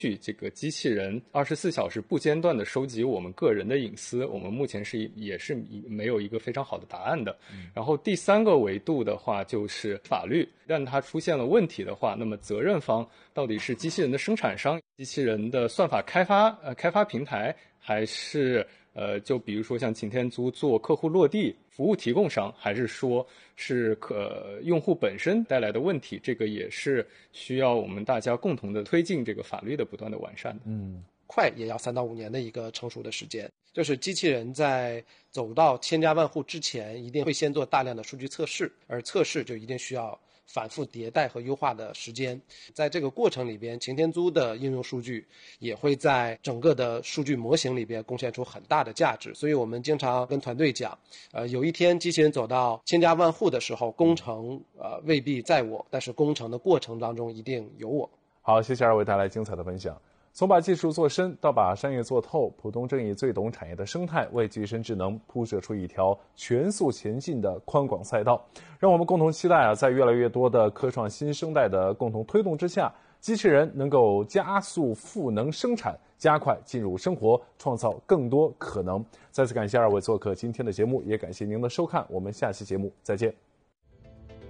这个机器人24小时不间断的收集我们个人的隐私，我们目前也是没有一个非常好的答案的。然后第3个维度的话就是法律，让它出现了问题的话，那么责任方到底是机器人的生产商、机器人的算法开发平台，还是就比如说像擎天租做客户落地服务提供商，还是说是用户本身带来的问题，这个也是需要我们大家共同的推进这个法律的不断的完善的。 快也要3到5年的一个成熟的时间，就是机器人在走到千家万户之前，一定会先做大量的数据测试，而测试就一定需要反复迭代和优化的时间。在这个过程里边，擎天租的应用数据也会在整个的数据模型里边贡献出很大的价值。所以我们经常跟团队讲，有一天机器人走到千家万户的时候，工程未必在我，但是工程的过程当中一定有我。 好，谢谢2位带来精彩的分享。从把技术做深到把商业做透，浦东正义最懂产业的生态，为具身智能铺设出一条全速前进的宽广赛道。让我们共同期待在越来越多的科创新生代的共同推动之下，机器人能够加速赋能生产，加快进入生活，创造更多可能。再次感谢2位做客今天的节目，也感谢您的收看，我们下期节目再见。